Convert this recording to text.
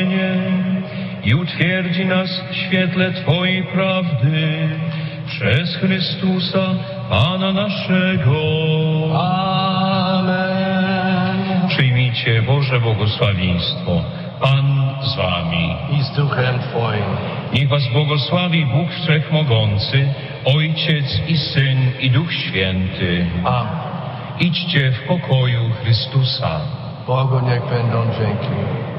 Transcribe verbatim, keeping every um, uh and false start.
zbawienie i utwierdzi nas w świetle Twojej prawdy przez Chrystusa, Pana naszego. Amen. Przyjmijcie Boże błogosławieństwo. Pan z wami. I z duchem Twoim. Niech was błogosławi Bóg Wszechmogący, Ojciec i Syn i Duch Święty. Amen. Idźcie w pokoju Chrystusa. Bogu niech będą dzięki.